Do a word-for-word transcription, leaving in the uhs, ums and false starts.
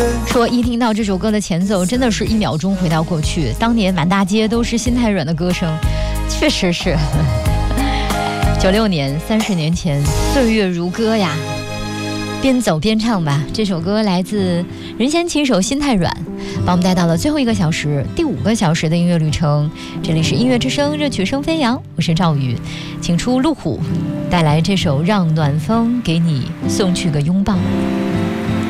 说一听到这首歌的前奏，真的是一秒钟回到过去，当年满大街都是心太软的歌声，确实是。九六年，三十年前，岁月如歌呀。边走边唱吧，这首歌来自任贤齐首《心太软》，把我们带到了最后一个小时，第五个小时的音乐旅程。这里是音乐之声，热曲声飞扬，我是赵宇，请出路虎带来这首《让暖风给你送去个拥抱》。